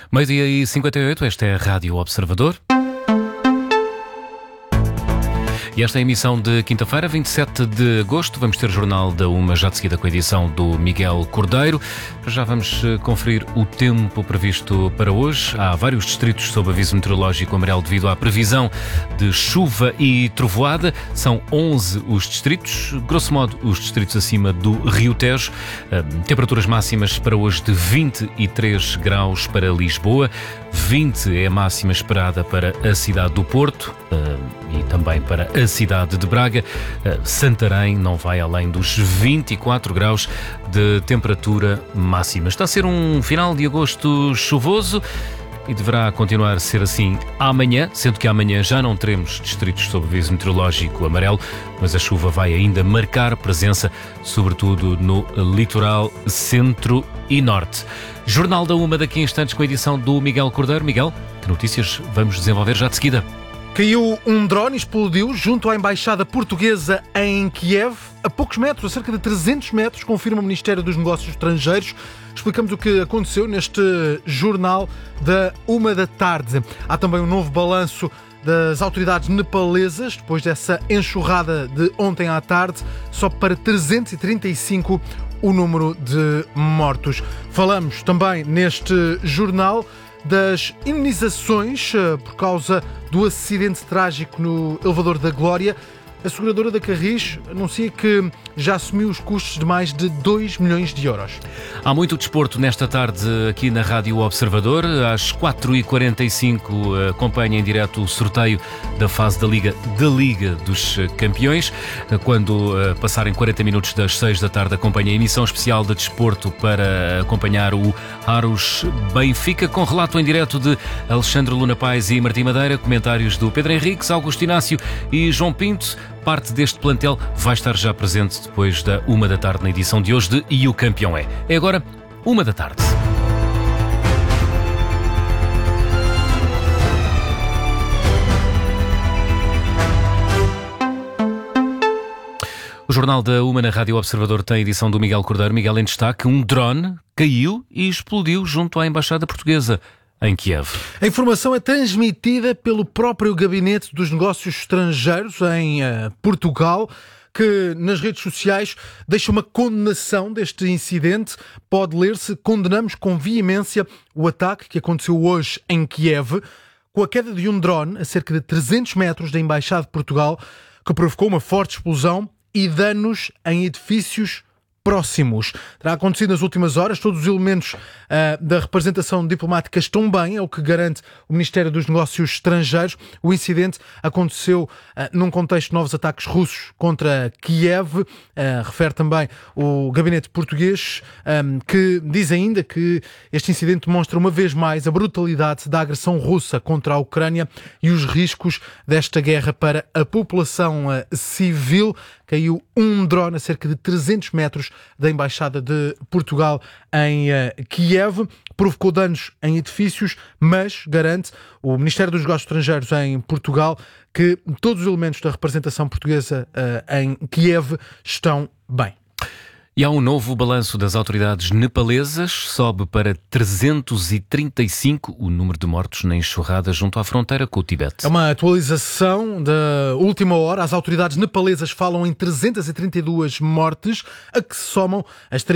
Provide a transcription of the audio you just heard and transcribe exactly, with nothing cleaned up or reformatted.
Meio-dia e cinquenta e oito, esta é a Rádio Observador. E esta é a emissão de quinta-feira, vinte e sete de agosto. Vamos ter Jornal da Uma, já de seguida com a edição do Miguel Cordeiro. Já vamos conferir o tempo previsto para hoje. Há vários distritos sob aviso meteorológico amarelo devido à previsão de chuva e trovoada. São onze os distritos, grosso modo os distritos acima do Rio Tejo. Temperaturas máximas para hoje de vinte e três graus para Lisboa. vinte é a máxima esperada para a cidade do Porto e também para a cidade de Braga. Santarém não vai além dos vinte e quatro graus de temperatura máxima. Está a ser um final de agosto chuvoso e deverá continuar a ser assim amanhã, sendo que amanhã já não teremos distritos sob aviso meteorológico amarelo, mas a chuva vai ainda marcar presença, sobretudo no litoral centro e norte. Jornal da Uma daqui a instantes com a edição do Miguel Cordeiro. Miguel, que notícias vamos desenvolver já de seguida? Caiu um drone e explodiu junto à Embaixada Portuguesa em Kiev, a poucos metros, a cerca de trezentos metros, confirma o Ministério dos Negócios Estrangeiros. Explicamos o que aconteceu neste jornal da uma da tarde. Há também um novo balanço das autoridades nepalesas, depois dessa enxurrada de ontem à tarde, só para trezentos e trinta e cinco o número de mortos. Falamos também neste jornal das indenizações por causa do acidente trágico no elevador da Glória. A seguradora da Carris anuncia que já assumiu os custos de mais de dois milhões de euros. Há muito desporto nesta tarde aqui na Rádio Observador. Às quatro e quarenta e cinco acompanha em direto o sorteio da fase da Liga da Liga dos Campeões. Quando passarem quarenta minutos das seis da tarde, acompanha a emissão especial de desporto para acompanhar o Aros Benfica, com relato em direto de Alexandre Luna Pais e Martim Madeira, comentários do Pedro Henriques, Augusto Inácio e João Pinto. Parte deste plantel vai estar já presente depois da uma da tarde na edição de hoje de E o Campeão é. É agora uma da tarde. O Jornal da Uma na Rádio Observador tem a edição do Miguel Cordeiro. Miguel, em destaque, um drone caiu e explodiu junto à Embaixada Portuguesa em Kiev. A informação é transmitida pelo próprio Gabinete dos Negócios Estrangeiros em uh, Portugal, que nas redes sociais deixa uma condenação deste incidente. Pode ler-se: condenamos com veemência o ataque que aconteceu hoje em Kiev, com a queda de um drone a cerca de trezentos metros da Embaixada de Portugal, que provocou uma forte explosão e danos em edifícios próximos. Terá acontecido nas últimas horas. Todos os elementos uh, da representação diplomática estão bem, é o que garante o Ministério dos Negócios Estrangeiros. O incidente aconteceu uh, num contexto de novos ataques russos contra Kiev. Uh, refere também o gabinete português, um, que diz ainda que este incidente demonstra uma vez mais a brutalidade da agressão russa contra a Ucrânia e os riscos desta guerra para a população uh, civil. Caiu um drone a cerca de trezentos metros da Embaixada de Portugal em uh, Kiev. Provocou danos em edifícios, mas garante o Ministério dos Negócios Estrangeiros em Portugal que todos os elementos da representação portuguesa uh, em Kiev estão bem. E há um novo balanço das autoridades nepalesas, sobe para trezentos e trinta e cinco o número de mortos na enxurrada junto à fronteira com o Tibete. É uma atualização da última hora. As autoridades nepalesas falam em trezentas e trinta e duas mortes, a que se somam as